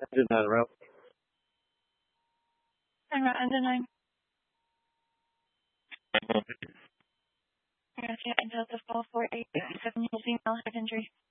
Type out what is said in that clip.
Engine 9 route. Engine 9. Gotcha. And Delta 448 7 using head injury.